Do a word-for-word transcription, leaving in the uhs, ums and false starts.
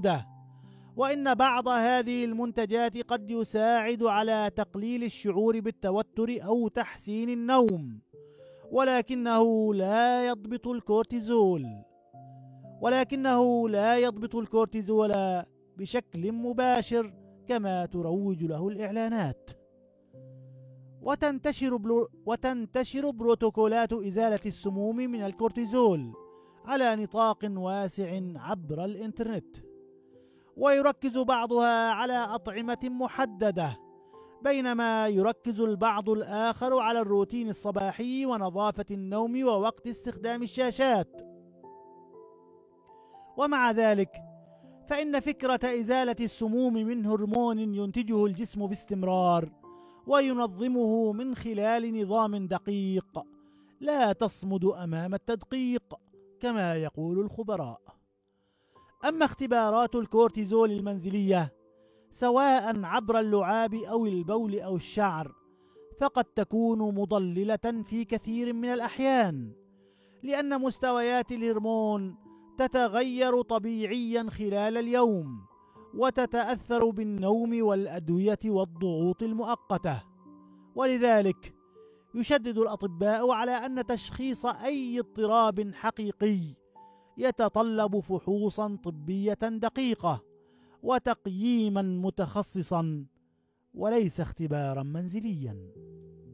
محدودة، وإن بعض هذه المنتجات قد يساعد على تقليل الشعور بالتوتر أو تحسين النوم، ولكنه لا يضبط الكورتيزول ولكنه لا يضبط الكورتيزول بشكل مباشر كما تروج له الإعلانات. وتنتشر, بلو وتنتشر بروتوكولات إزالة السموم من الكورتيزول على نطاق واسع عبر الإنترنت، ويركز بعضها على أطعمة محددة، بينما يركز البعض الآخر على الروتين الصباحي ونظافة النوم ووقت استخدام الشاشات. ومع ذلك فإن فكرة إزالة السموم من هرمون ينتجه الجسم باستمرار وينظمه من خلال نظام دقيق لا تصمد أمام التدقيق كما يقول الخبراء. أما اختبارات الكورتيزول المنزلية سواء عبر اللعاب أو البول أو الشعر فقد تكون مضللة في كثير من الأحيان، لأن مستويات الهرمون تتغير طبيعيا خلال اليوم وتتأثر بالنوم والأدوية والضغوط المؤقتة. ولذلك يشدد الأطباء على أن تشخيص أي اضطراب حقيقي يتطلب فحوصا طبية دقيقة وتقييما متخصصا وليس اختبارا منزليا.